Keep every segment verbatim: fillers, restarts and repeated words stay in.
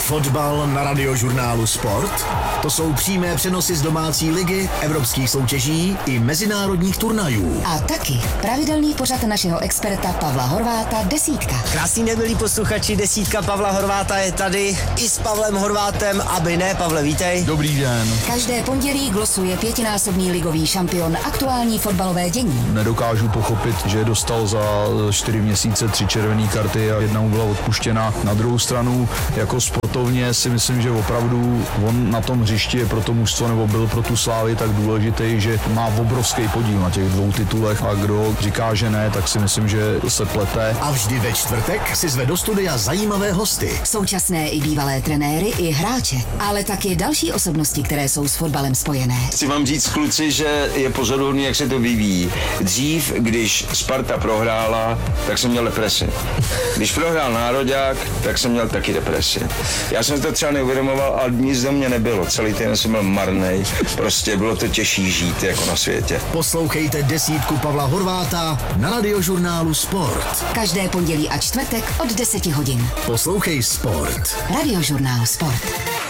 Fotbal na Radiožurnálu Sport? To jsou přímé přenosy z domácí ligy, evropských soutěží i mezinárodních turnajů. A taky pravidelný pořad našeho experta Pavla Horváta Desítka. Krásný den, milí posluchači, Desítka Pavla Horváta je tady i s Pavlem Horvátem, aby ne, Pavle, vítej. Dobrý den. Každé pondělí glosuje pětinásobný ligový šampion aktuální fotbalové dění. Nedokážu pochopit, že dostal za čtyři měsíce tři červené karty a jedna mu byla odpuštěna. Na druhou stranu, jako sportovně si myslím, že opravdu on na tom hřišti je pro to mužstvo nebo byl pro tu Slávy tak důležitý, že má obrovský podíl na těch dvou titulech a kdo říká, že ne, tak si myslím, že se plete. A vždy ve čtvrtek si zve do studia zajímavé hosty. Současné i bývalé trenéry i hráče, ale taky další osobnosti, které jsou s fotbalem spojené. Chci vám říct, kluci, že je pozoruhodný, jak se to vyvíjí. Dřív, když Sparta prohrála, tak jsem měl depresi. Když prohrál Nároďák, tak jsem měl taky depresi. Já jsem to třeba neuvědomoval, ale nic do mě nebylo. Celý týden jsem byl marnej. Prostě bylo to těžší žít jako na světě. Poslouchejte Desítku Pavla Horváta na Radiožurnálu Sport. Každé pondělí a čtvrtek od deseti hodin. Poslouchej Sport. Radiožurnál Sport.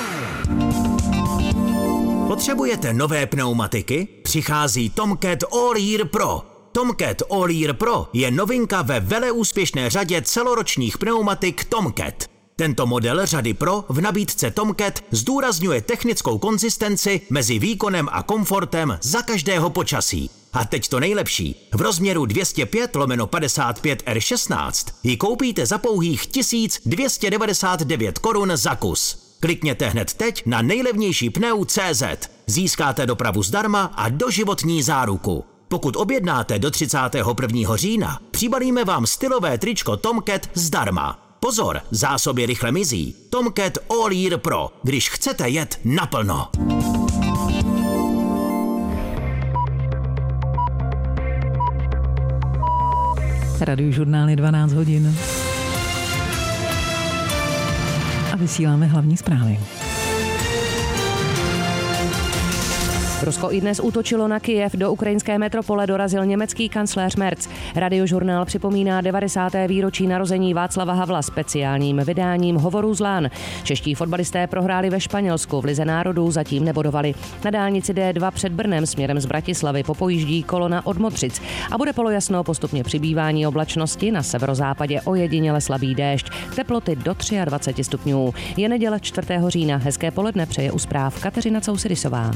Potřebujete nové pneumatiky? Přichází Tomcat All Year Pro. Tomcat All Year Pro je novinka ve veleúspěšné řadě celoročních pneumatik Tomcat. Tento model řady Pro v nabídce Tomcat zdůrazňuje technickou konzistenci mezi výkonem a komfortem za každého počasí. A teď to nejlepší. V rozměru dvě stě pět lomeno padesát pět R šestnáct ji koupíte za pouhých tisíc dvě stě devadesát devět korun za kus. Klikněte hned teď na nejlevnější pneu tečka cé zet. Získáte dopravu zdarma a doživotní záruku. Pokud objednáte do třicátého prvního října, přibalíme vám stylové tričko Tomcat zdarma. Pozor, zásoby rychle mizí. Tomcat All Year Pro, když chcete jet naplno. Radiožurnál je dvanáct hodin. A vysíláme hlavní zprávy. Rusko i dnes útočilo na Kyjev, do ukrajinské metropole dorazil německý kancléř Merz. Radiožurnál připomíná devadesáté výročí narození Václava Havla speciálním vydáním Hovorů z Lán. Čeští fotbalisté prohráli ve Španělsku, v Lize národů zatím nebodovali. Na dálnici D dva před Brnem směrem z Bratislavy popojíždí kolona od Modřic a bude polojasno, postupně přibývání oblačnosti, na severozápadě ojediněle slabý déšť, teploty do dvacet tři stupňů. Je neděle čtvrtého října, hezké poledne přeje u zpráv Kateřina Cousidisová.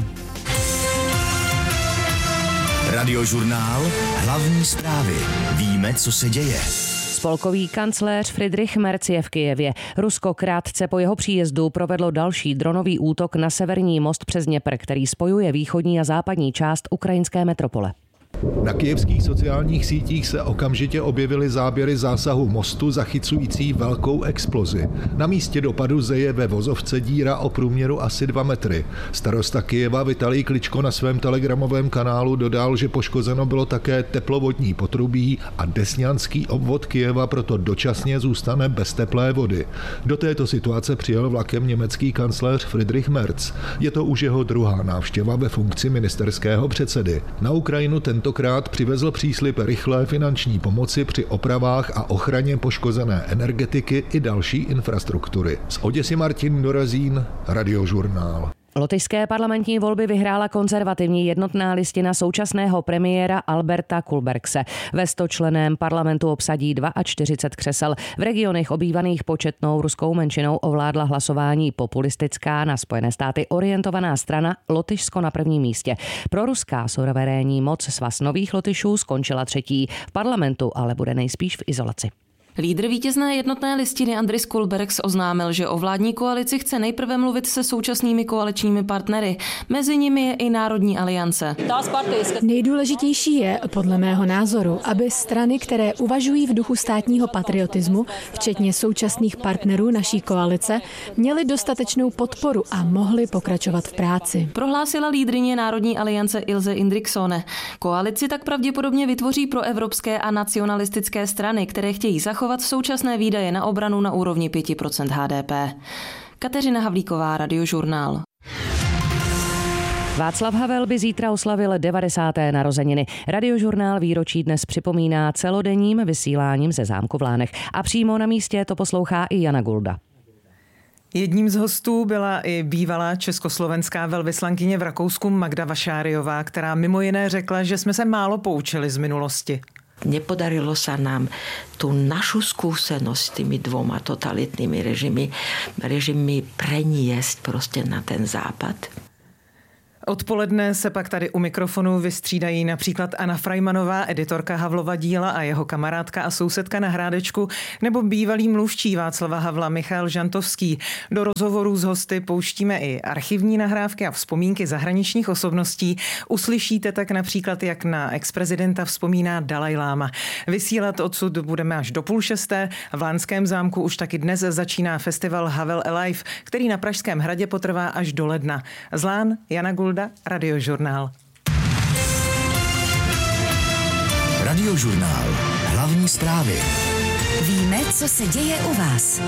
Radiožurnál, hlavní zprávy. Víme, co se děje. Spolkový kancléř Friedrich Merz je v Kyjevě. Rusko krátce po jeho příjezdu provedlo další dronový útok na severní most přes Dněpr, který spojuje východní a západní část ukrajinské metropole. Na kyjevských sociálních sítích se okamžitě objevily záběry zásahu mostu zachycující velkou explozi. Na místě dopadu zeje ve vozovce díra o průměru asi dva metry. Starosta Kyjeva Vitalij Kličko na svém telegramovém kanálu dodal, že poškozeno bylo také teplovodní potrubí a desňanský obvod Kyjeva proto dočasně zůstane bez teplé vody. Do této situace přijel vlakem německý kancléř Friedrich Merz. Je to už jeho druhá návštěva ve funkci ministerského předsedy. Na Ukrajinu ten Tentokrát přivezl příslib rychlé finanční pomoci při opravách a ochraně poškozené energetiky i další infrastruktury. Z Oděsy Martin Dorazín, Radiožurnál. Lotyšské parlamentní volby vyhrála konzervativní jednotná listina současného premiéra Alberta Kulbergse. Ve stočlenném parlamentu obsadí čtyřicet dva křesel. V regionech obývaných početnou ruskou menšinou ovládla hlasování populistická, na Spojené státy orientovaná strana Lotyšsko na prvním místě. Proruská suverénní moc Svaz nových Lotyšů skončila třetí. V parlamentu ale bude nejspíš v izolaci. Lídr vítězné jednotné listiny Andris Kulbergs oznámil, že o vládní koalici chce nejprve mluvit se současnými koaličními partnery. Mezi nimi je i Národní aliance. Nejdůležitější je, podle mého názoru, aby strany, které uvažují v duchu státního patriotismu, včetně současných partnerů naší koalice, měly dostatečnou podporu a mohly pokračovat v práci. Prohlásila lídryně Národní aliance Ilse Indriksone. Koalici tak pravděpodobně vytvoří proevropské a nacionalistické strany, které chtějí zachovat současné výdaje na obranu na úrovni pět procent H D P. Kateřina Havlíková, Radiožurnál. Václav Havel by zítra oslavil devadesáté narozeniny. Radiožurnál výročí dnes připomíná celodenním vysíláním ze zámku v Lánech. A přímo na místě to poslouchá i Jana Gulda. Jedním z hostů byla i bývalá československá velvyslankyně v Rakousku Magda Vašáriová, která mimo jiné řekla, že jsme se málo poučili z minulosti. Nepodarilo sa nám tú našu skúsenosť s tými dvoma totalitnými režimy, režimy preniesť proste na ten západ. Odpoledne se pak tady u mikrofonu vystřídají například Anna Frajmanová, editorka Havlova díla a jeho kamarádka a sousedka na Hrádečku, nebo bývalý mluvčí Václava Havla Michal Žantovský. Do rozhovorů s hosty pouštíme i archivní nahrávky a vzpomínky zahraničních osobností. Uslyšíte tak například, jak na ex-prezidenta vzpomíná Dalaj Láma. Vysílat odsud budeme až do půl šesté. V Lánském zámku už taky dnes začíná festival Havel Alive, který na Pražském hradě potrvá až do ledna. Z Lán Jana Gulda, Radiožurnál. Radiožurnál. Hlavní zprávy. Víme, co se děje u vás.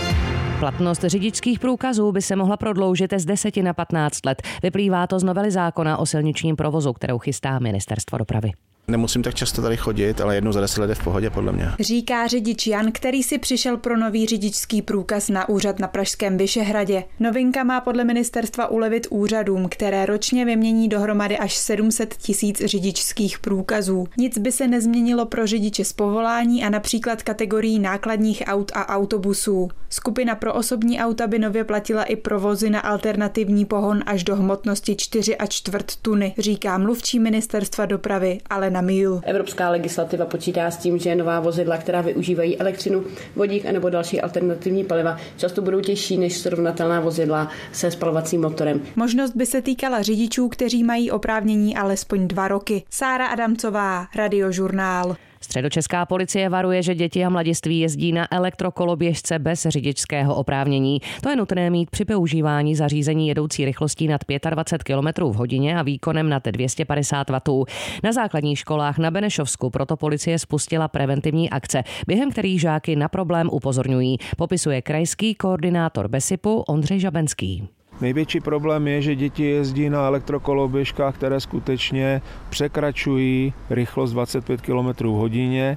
Platnost řidičských průkazů by se mohla prodloužit z deseti na patnáct let. Vyplývá to z novely zákona o silničním provozu, kterou chystá Ministerstvo dopravy. Nemusím tak často tady chodit, ale jednou za deset let je v pohodě podle mě. Říká řidič Jan, který si přišel pro nový řidičský průkaz na úřad na pražském Vyšehradě. Novinka má podle ministerstva ulevit úřadům, které ročně vymění dohromady až sedm set tisíc řidičských průkazů. Nic by se nezměnilo pro řidiče z povolání a například kategorií nákladních aut a autobusů. Skupina pro osobní auta by nově platila i provozy na alternativní pohon až do hmotnosti čtyři a čtvrt tuny, říká mluvčí ministerstva dopravy Alena Míl. Evropská legislativa počítá s tím, že nová vozidla, která využívají elektřinu, vodík a nebo další alternativní paliva, často budou těžší než srovnatelná vozidla se spalovacím motorem. Možnost by se týkala řidičů, kteří mají oprávnění alespoň dva roky. Sára Adamcová, Radiožurnál. Středočeská policie varuje, že děti a mladiství jezdí na elektrokoloběžce bez řidičského oprávnění. To je nutné mít při používání zařízení jedoucí rychlostí nad dvacet pět kilometrů v hodině a výkonem nad dvě stě padesát wattů. Na základních školách na Benešovsku proto policie spustila preventivní akce, během kterých žáky na problém upozorňují, popisuje krajský koordinátor Besipu Ondřej Žabenský. Největší problém je, že děti jezdí na elektrokoloběžkách, které skutečně překračují rychlost dvacet pět kilometrů v hodině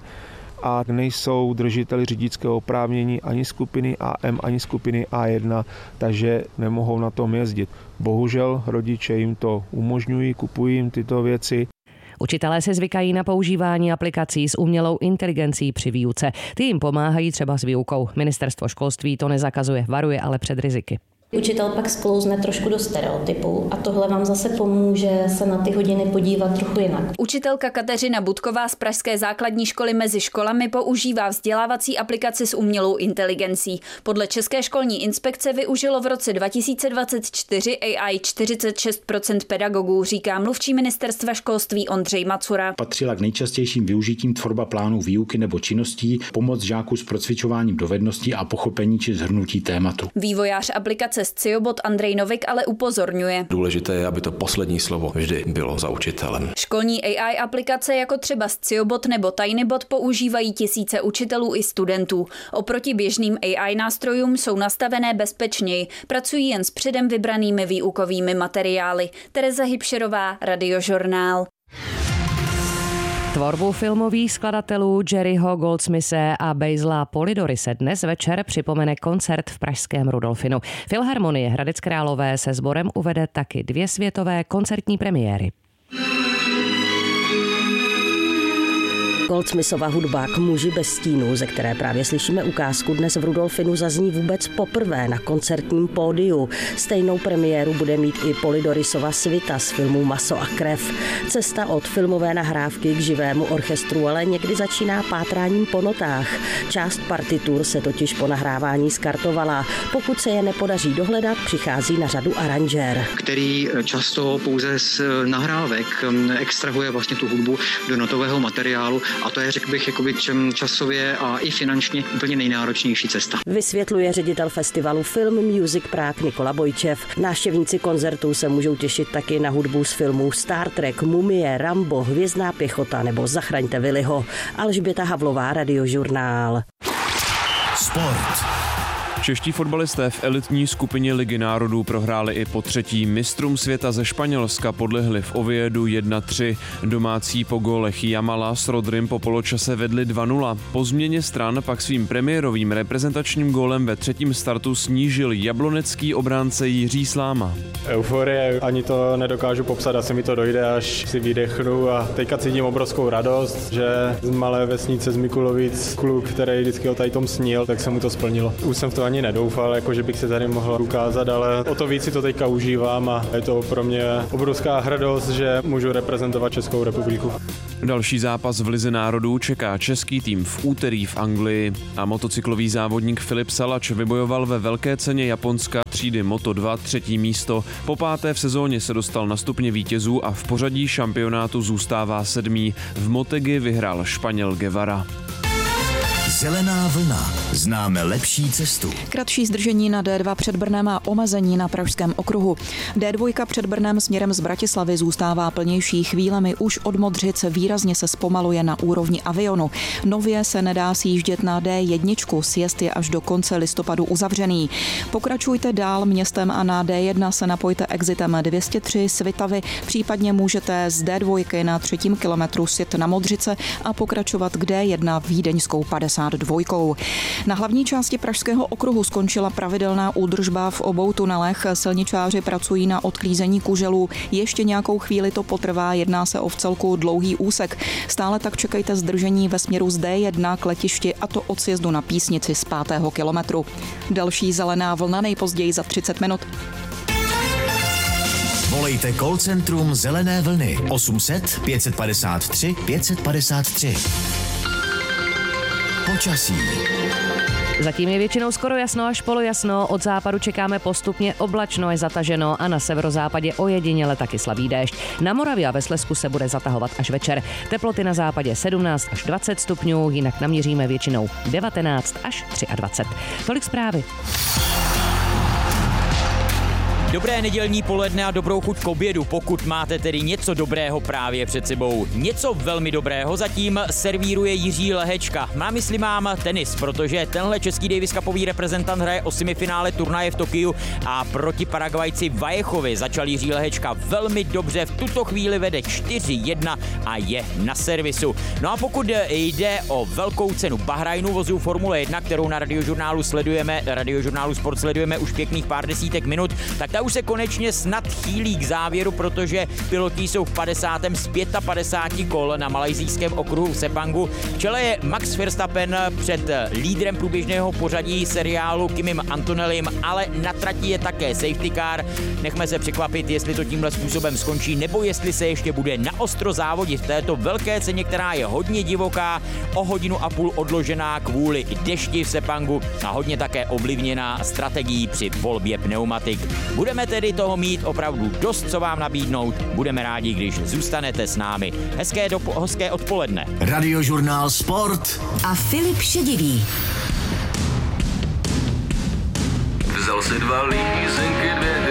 a nejsou držiteli řidičského oprávnění ani skupiny A M, ani skupiny A jedna, takže nemohou na tom jezdit. Bohužel rodiče jim to umožňují, kupují jim tyto věci. Učitelé se zvykají na používání aplikací s umělou inteligencí při výuce. Ty jim pomáhají třeba s výukou. Ministerstvo školství to nezakazuje, varuje ale před riziky. Učitel pak sklouzne trošku do stereotypů a tohle vám zase pomůže se na ty hodiny podívat trochu jinak. Učitelka Kateřina Budková z pražské základní školy Mezi školami používá vzdělávací aplikaci s umělou inteligencí. Podle České školní inspekce využilo v roce dva tisíce dvacet čtyři A I čtyřicet šest procent pedagogů, říká mluvčí ministerstva školství Ondřej Macura. Patřila k nejčastějším využitím tvorba plánů výuky nebo činností, pomoc žáků s procvičováním dovedností a pochopení či shrnutí tématu. Vývojář aplikace Sciobot Andrej Novik ale upozorňuje. Důležité je, aby to poslední slovo vždy bylo za učitelem. Školní A I aplikace jako třeba Sciobot nebo Tinybot používají tisíce učitelů i studentů. Oproti běžným A I nástrojům jsou nastavené bezpečněji, pracují jen s předem vybranými výukovými materiály. Tereza Hybšerová, Radiožurnál. Tvorbu filmových skladatelů Jerryho Goldsmithe a Basilea Polidorise dnes večer připomene koncert v pražském Rudolfinu. Filharmonie Hradec Králové se sborem uvede taky dvě světové koncertní premiéry. Goldsmithova hudba K muži bez stínu, ze které právě slyšíme ukázku, dnes v Rudolfinu zazní vůbec poprvé na koncertním pódiu. Stejnou premiéru bude mít i Polidorisova svita z filmu Maso a krev. Cesta od filmové nahrávky k živému orchestru ale někdy začíná pátráním po notách. Část partitur se totiž po nahrávání skartovala. Pokud se je nepodaří dohledat, přichází na řadu aranžér, který často pouze z nahrávek extrahuje vlastně tu hudbu do notového materiálu. A to je, řekl bych, jakoby časově a i finančně úplně nejnáročnější cesta. Vysvětluje ředitel festivalu Film Music Prague Nikola Bojčev. Návštěvníci koncertů se můžou těšit taky na hudbu z filmů Star Trek, Mumie, Rambo, Hvězdná pěchota nebo Zachraňte Willyho. Alžběta Havlová, Radiožurnál. Sport. Čeští fotbalisté v elitní skupině Ligy národů prohráli i po třetí. Mistrům světa ze Španělska podlehli v Oviedu jedna tři. Domácí po gólech Jamala s Rodrym po poločase vedli dva nula. Po změně stran pak svým premiérovým reprezentačním gólem ve třetím startu snížil jablonecký obránce Jiří Sláma. Euforie, ani to nedokážu popsat, asi mi to dojde, až si vydechnu a teďka cítím obrovskou radost, že z malé vesnice z Mikulovic kluk, který vždycky o tady tom snil, tak se mu to splnilo. Už jsem v to ani nedoufal, jako že bych se tady mohl ukázat, ale o to víc si to teďka užívám a je to pro mě obrovská hrdost, že můžu reprezentovat Českou republiku. Další zápas v Lize národů čeká český tým v úterý v Anglii a motocyklový závodník Filip Salač vybojoval ve velké ceně Japonska třídy Moto dva třetí místo. Po páté v sezóně se dostal na stupně vítězů a v pořadí šampionátu zůstává sedmý. V Motegi vyhrál Španěl Guevara. Zelená vlna. Známe lepší cestu. Kratší zdržení na D dva před Brnem a omezení na Pražském okruhu. D dva před Brnem směrem z Bratislavy zůstává plnější, chvílemi už od Modřic výrazně se zpomaluje na úrovni Avionu. Nově se nedá sjíždět na D jedna, sjezd je až do konce listopadu uzavřený. Pokračujte dál městem a na D jedna se napojte exitem dvě stě tři Svitavy, případně můžete z D dva na třetím kilometru sjet na Modřice a pokračovat k D jedna Vídeňskou padesát dva. Na hlavní části Pražského okruhu skončila pravidelná údržba v obou tunelech. Silničáři pracují na odklízení kuželů. Ještě nějakou chvíli to potrvá, jedná se o vcelku dlouhý úsek. Stále tak čekejte zdržení ve směru z D jedna k letišti, a to od sjezdu na Písnici z pátého kilometru. Další zelená vlna nejpozději za třicet minut. Volejte call centrum Zelené vlny osm set pět padesát tři pět padesát tři. Počasí. Zatím je většinou skoro jasno až polojasno, od západu čekáme postupně oblačno až zataženo a na severozápadě ojediněle taky slabý déšť. Na Moravě a ve Slezsku se bude zatahovat až večer. Teploty na západě sedmnáct až dvacet stupňů, jinak naměříme většinou devatenáct až dvacet tři. Tolik zprávy. Dobré nedělní poledne a dobrou chuť k obědu, pokud máte tedy něco dobrého právě před sebou. Něco velmi dobrého zatím servíruje Jiří Lehečka. Na mysli mám tenis, protože tenhle český Davis Cupový reprezentant hraje o semifinále turnaje v Tokiu a proti Paraguajci Vallejovi začal Jiří Lehečka velmi dobře, v tuto chvíli vede čtyři jedna a je na servisu. No a pokud jde o velkou cenu Bahrajnu vozů Formule jedna, kterou na Radiožurnálu sledujeme, Radiožurnálu Sport sledujeme už pěkných pár desítek minut, tak ta už se konečně snad chýlí k závěru, protože piloti jsou v padesátém z padesát pět kol na malajzijském okruhu v Sepangu. V čele je Max Verstappen před lídrem průběžného pořadí seriálu Kimem Antonelim, ale na trati je také safety car. Nechme se překvapit, jestli to tímhle způsobem skončí, nebo jestli se ještě bude naostro závodit v této velké ceně, která je hodně divoká, o hodinu a půl odložená kvůli dešti v Sepangu a hodně také ovlivněná strategií při volbě pneumatik. Budeme tedy toho mít opravdu dost, co vám nabídnout. Budeme rádi, když zůstanete s námi. Hezké, dopo- hezké odpoledne. Radiožurnál Sport a Filip Šedivý. Vzal si dva lízenky, dvě